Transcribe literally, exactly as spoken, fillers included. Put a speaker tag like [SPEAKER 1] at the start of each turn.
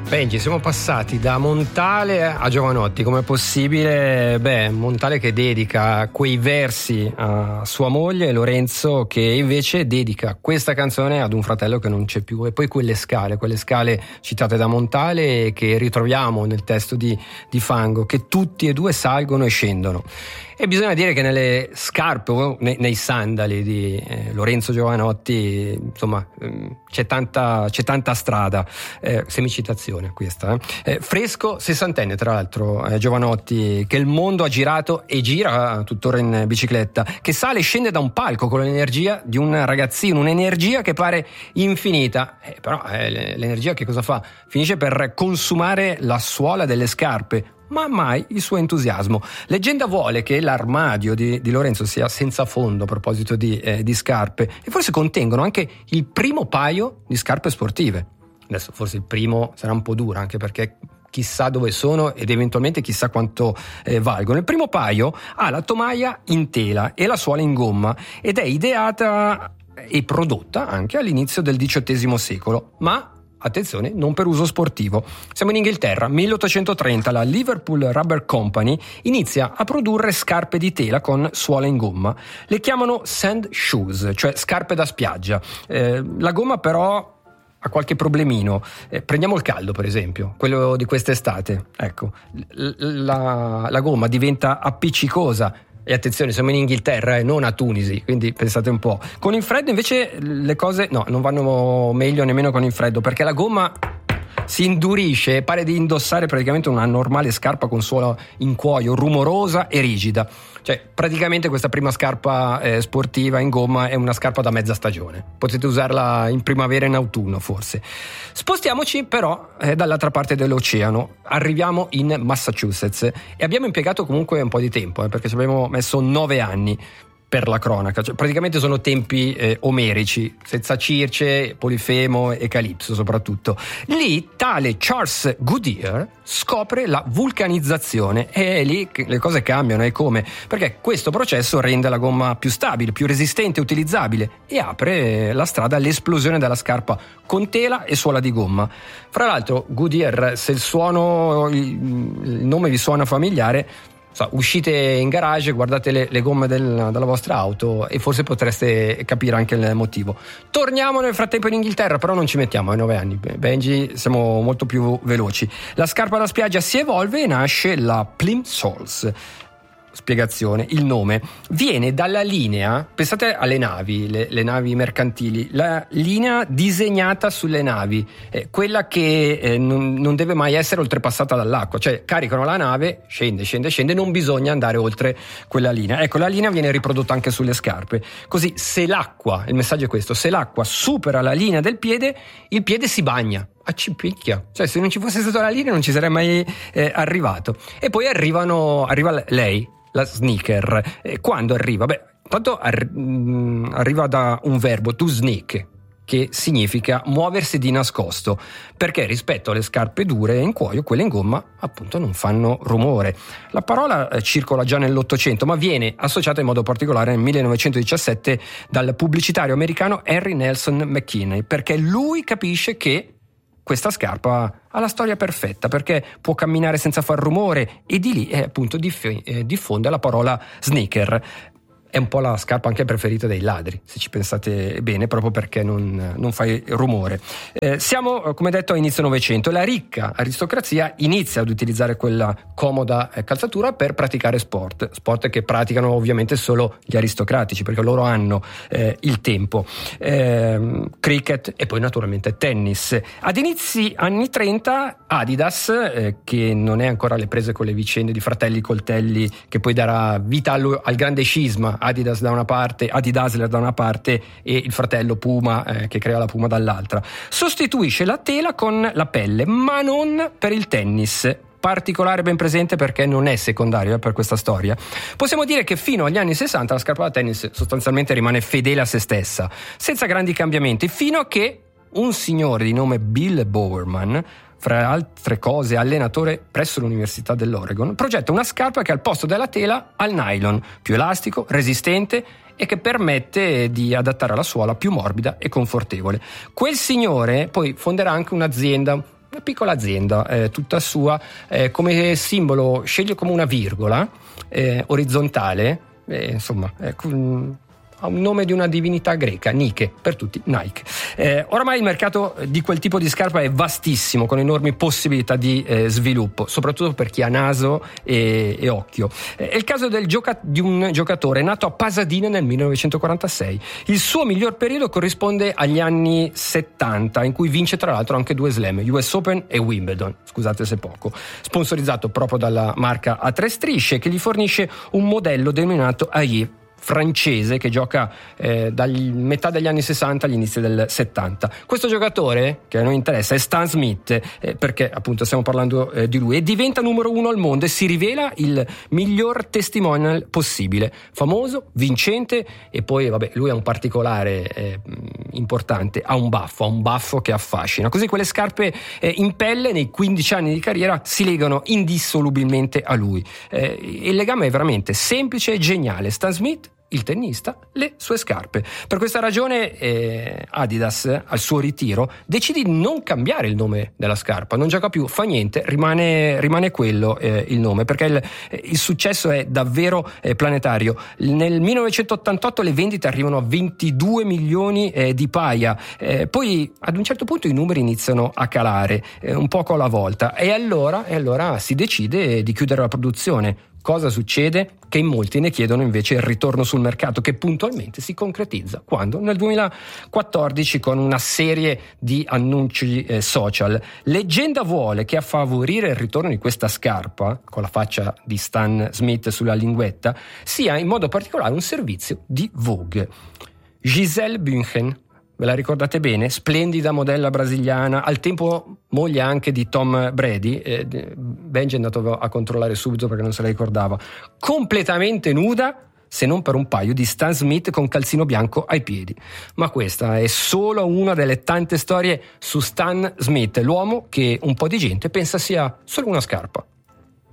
[SPEAKER 1] Benji, siamo passati da Montale a Jovanotti. Com'è possibile? Beh, Montale che dedica quei versi a sua moglie Lorenzo, che invece dedica questa canzone ad un fratello che non c'è più, e poi quelle scale, quelle scale citate da Montale che ritroviamo nel testo di, di Fango, che tutti e due salgono e scendono. E bisogna dire che nelle scarpe, nei, nei sandali di eh, Lorenzo Jovanotti, insomma, ehm, c'è tanta, c'è tanta strada. Eh, semicitazione questa. Eh. Eh, fresco sessantenne, tra l'altro, eh, Jovanotti, che il mondo ha girato e gira tuttora in bicicletta, che sale e scende da un palco con l'energia di un ragazzino, un'energia che pare infinita. Eh, però eh, l'energia che cosa fa? Finisce per consumare la suola delle scarpe, ma mai il suo entusiasmo. Leggenda vuole che l'armadio di, di Lorenzo sia senza fondo a proposito di, eh, di scarpe, e forse contengono anche il primo paio di scarpe sportive. Adesso forse il primo sarà un po' duro, anche perché chissà dove sono ed eventualmente chissà quanto eh, valgono. Il primo paio ha la tomaia in tela e la suola in gomma, ed è ideata e prodotta anche all'inizio del diciottesimo secolo, ma attenzione, non per uso sportivo. Siamo in Inghilterra, milleottocentotrenta, la Liverpool Rubber Company inizia a produrre scarpe di tela con suola in gomma. Le chiamano sand shoes, cioè scarpe da spiaggia. Eh, la gomma però ha qualche problemino. Eh, prendiamo il caldo, per esempio, quello di quest'estate. Ecco, la, la gomma diventa appiccicosa. E attenzione, siamo in Inghilterra e eh, non a Tunisi, quindi pensate un po'. Con il freddo invece le cose no, non vanno meglio nemmeno con il freddo, perché la gomma si indurisce e pare di indossare praticamente una normale scarpa con suola in cuoio, rumorosa e rigida. Cioè, praticamente questa prima scarpa eh, sportiva in gomma è una scarpa da mezza stagione. Potete usarla in primavera e in autunno, forse. Spostiamoci però eh, dall'altra parte dell'oceano. Arriviamo in Massachusetts e abbiamo impiegato comunque un po' di tempo, eh, perché ci abbiamo messo nove anni per la cronaca. Cioè, praticamente sono tempi eh, omerici, senza Circe, Polifemo e Calipso soprattutto. Lì tale Charles Goodyear scopre la vulcanizzazione, e è lì che le cose cambiano. E come? Perché questo processo rende la gomma più stabile, più resistente e utilizzabile, e apre la strada all'esplosione della scarpa con tela e suola di gomma. Fra l'altro Goodyear, se il suono, il nome vi suona familiare, so, uscite in garage, guardate le, le gomme del, della vostra auto e forse potreste capire anche il motivo. Torniamo nel frattempo in Inghilterra, però non ci mettiamo ai nove anni, Benji, siamo molto più veloci. La scarpa da spiaggia si evolve e nasce la Plimsolls. Spiegazione: il nome viene dalla linea, pensate alle navi, le, le navi mercantili, la linea disegnata sulle navi, eh, quella che eh, non, non deve mai essere oltrepassata dall'acqua, cioè caricano la nave, scende, scende, scende, non bisogna andare oltre quella linea. Ecco, la linea viene riprodotta anche sulle scarpe, così se l'acqua, il messaggio è questo, se l'acqua supera la linea del piede, il piede si bagna. A cipicchia, cioè se non ci fosse stata la linea non ci sarei mai eh, arrivato. E poi arrivano, arriva lei, la sneaker. E quando arriva? Beh, intanto arri- mh, arriva da un verbo, to sneak, che significa muoversi di nascosto, perché rispetto alle scarpe dure in cuoio, quelle in gomma appunto non fanno rumore. La parola eh, circola già nell'Ottocento, ma viene associata in modo particolare nel millenovecentodiciassette dal pubblicitario americano Henry Nelson McKinney, perché lui capisce che questa scarpa ha la storia perfetta, perché può camminare senza far rumore, e di lì eh, appunto diff- eh, diffonde la parola sneaker. È un po' la scarpa anche preferita dei ladri, se ci pensate bene, proprio perché non, non fai rumore. Eh, siamo, come detto, a inizio Novecento. La ricca aristocrazia inizia ad utilizzare quella comoda calzatura per praticare sport, sport che praticano ovviamente solo gli aristocratici, perché loro hanno eh, il tempo. Eh, cricket e poi naturalmente tennis. Ad inizi anni trenta Adidas, eh, che non è ancora alle prese con le vicende di fratelli coltelli, che poi darà vita al, al grande scisma, Adidas da una parte, Adidasler da una parte e il fratello Puma eh, che crea la Puma dall'altra, sostituisce la tela con la pelle, ma non per il tennis. Particolare ben presente perché non è secondario eh, per questa storia. Possiamo dire che fino agli anni sessanta la scarpa da tennis sostanzialmente rimane fedele a se stessa, senza grandi cambiamenti, fino a che un signore di nome Bill Bowerman, fra altre cose allenatore presso l'Università dell'Oregon, progetta una scarpa che al posto della tela ha il nylon, più elastico, resistente e che permette di adattare la suola più morbida e confortevole. Quel signore poi fonderà anche un'azienda piccola azienda, eh, tutta sua, eh, come simbolo sceglie come una virgola eh, orizzontale, eh, insomma, eh, ha un nome di una divinità greca, Nike, per tutti Nike. Eh, oramai il mercato di quel tipo di scarpa è vastissimo, con enormi possibilità di eh, sviluppo, soprattutto per chi ha naso e, e occhio. Eh, è il caso del gioca- di un giocatore nato a Pasadena nel millenovecentoquarantasei. Il suo miglior periodo corrisponde agli anni settanta, in cui vince tra l'altro anche due slam, U S Open e Wimbledon, scusate se poco, sponsorizzato proprio dalla marca a tre strisce che gli fornisce un modello denominato Aie, francese, che gioca eh, dal metà degli anni sessanta agli inizi del settanta. Questo giocatore che a noi interessa è Stan Smith, eh, perché appunto stiamo parlando eh, di lui, e diventa numero uno al mondo e si rivela il miglior testimonial possibile, famoso, vincente, e poi vabbè, lui ha un particolare eh, importante, ha un baffo, ha un baffo che affascina, così quelle scarpe eh, in pelle nei quindici anni di carriera si legano indissolubilmente a lui. Eh, il legame è veramente semplice e geniale. Stan Smith, il tennista, le sue scarpe. Per questa ragione eh, Adidas, al suo ritiro, decide di non cambiare il nome della scarpa, non gioca più, fa niente, rimane, rimane quello eh, il nome, perché il, il successo è davvero eh, planetario. Nel millenovecentottantotto le vendite arrivano a ventidue milioni eh, di paia, eh, poi ad un certo punto i numeri iniziano a calare, eh, un poco alla volta, e allora, e allora si decide di chiudere la produzione. Cosa succede? Che in molti ne chiedono invece il ritorno sul mercato, che puntualmente si concretizza quando nel duemilaquattordici con una serie di annunci eh, social. Leggenda vuole che a favorire il ritorno di questa scarpa, con la faccia di Stan Smith sulla linguetta, sia in modo particolare un servizio di Vogue. Gisele Bündchen, ve la ricordate bene? Splendida modella brasiliana, al tempo moglie anche di Tom Brady. Eh, Benji è andato a controllare subito perché non se la ricordava. Completamente nuda, se non per un paio di Stan Smith con calzino bianco ai piedi. Ma questa è solo una delle tante storie su Stan Smith, l'uomo che un po' di gente pensa sia solo una scarpa.